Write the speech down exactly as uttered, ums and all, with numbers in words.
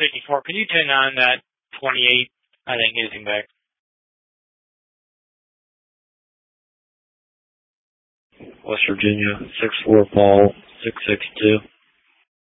fifty-four. Can you turn on that twenty-eight, I think, using back? West Virginia, six four Paul, six six two.